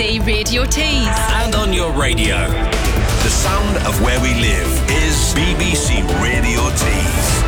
BBC Radio Tees. And on your radio. The sound of where we live is BBC Radio Tees.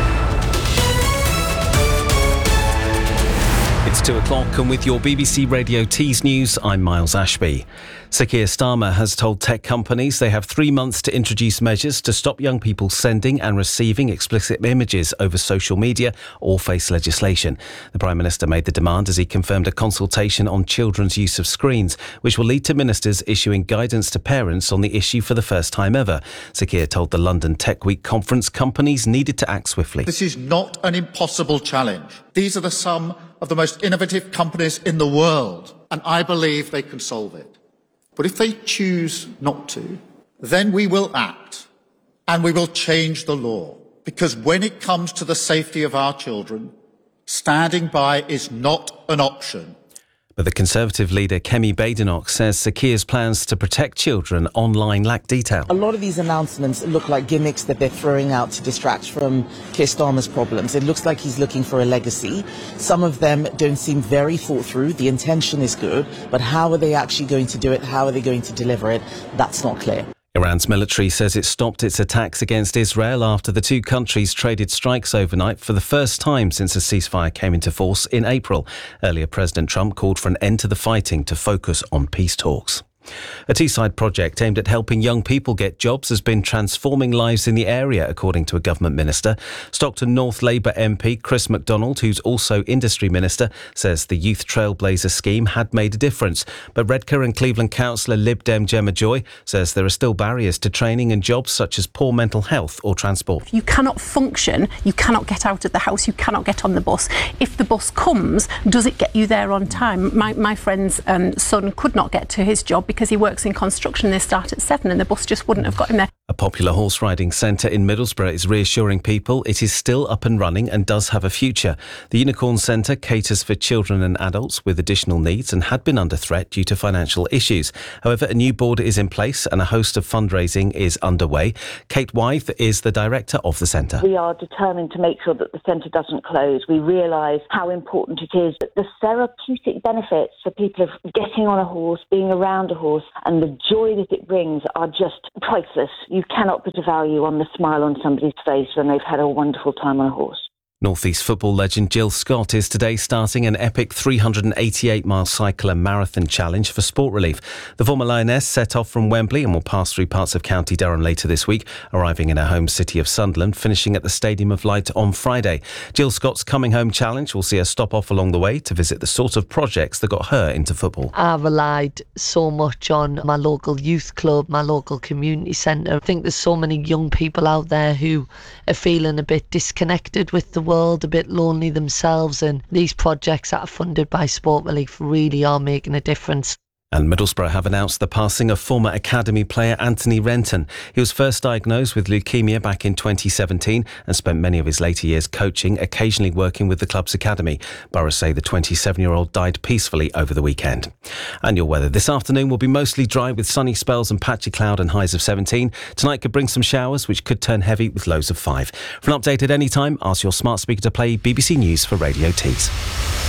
It's 2 o'clock, and with your BBC Radio Tees news, I'm Miles Ashby. Sir Keir Starmer has told tech companies they have 3 months to introduce measures to stop young people sending and receiving explicit images over social media or face legislation. The Prime Minister made the demand as he confirmed a consultation on children's use of screens, which will lead to ministers issuing guidance to parents on the issue for the first time ever. Sir Keir told the London Tech Week conference companies needed to act swiftly. This is not an impossible challenge. These are some of the most innovative companies in the world, and I believe they can solve it. But if they choose not to, then we will act and we will change the law. Because when it comes to the safety of our children, standing by is not an option. But the Conservative leader, Kemi Badenoch, says Sir Keir's plans to protect children online lack detail. A lot of these announcements look like gimmicks that they're throwing out to distract from Keir Starmer's problems. It looks like he's looking for a legacy. Some of them don't seem very thought through. The intention is good, but how are they actually going to do it? How are they going to deliver it? That's not clear. Iran's military says it stopped its attacks against Israel after the two countries traded strikes overnight for the first time since a ceasefire came into force in April. Earlier, President Trump called for an end to the fighting to focus on peace talks. A Teesside project aimed at helping young people get jobs has been transforming lives in the area, according to a government minister. Stockton North Labour MP Chris MacDonald, who's also industry minister, says the Youth Trailblazer scheme had made a difference. But Redcar and Cleveland councillor Lib Dem Gemma Joy says there are still barriers to training and jobs such as poor mental health or transport. You cannot function, you cannot get out of the house, you cannot get on the bus. If the bus comes, does it get you there on time? My friend's son could not get to his job because he works in construction. They start at 7 and the bus just wouldn't have got him there. A popular horse riding centre in Middlesbrough is reassuring people it is still up and running and does have a future. The Unicorn Centre caters for children and adults with additional needs and had been under threat due to financial issues. However, a new board is in place and a host of fundraising is underway. Kate Wythe is the director of the centre. We are determined to make sure that the centre doesn't close. We realise how important it is, that the therapeutic benefits for people of getting on a horse, being around a horse, and the joy that it brings are just priceless. You cannot put a value on the smile on somebody's face when they've had a wonderful time on a horse. North East football legend Jill Scott is today starting an epic 388-mile cycle and marathon challenge for Sport Relief. The former Lioness set off from Wembley and will pass through parts of County Durham later this week, arriving in her home city of Sunderland, finishing at the Stadium of Light on Friday. Jill Scott's Coming Home Challenge will see her stop off along the way to visit the sort of projects that got her into football. I relied so much on my local youth club, my local community centre. I think there's so many young people out there who are feeling a bit disconnected with the world, a bit lonely themselves, and these projects that are funded by Sport Relief really are making a difference. And Middlesbrough have announced the passing of former academy player Anthony Renton. He was first diagnosed with leukemia back in 2017 and spent many of his later years coaching, occasionally working with the club's academy. Borough say the 27-year-old died peacefully over the weekend. And your weather this afternoon will be mostly dry with sunny spells and patchy cloud and highs of 17. Tonight could bring some showers, which could turn heavy with lows of 5. For an update at any time, ask your smart speaker to play BBC News for Radio Tees.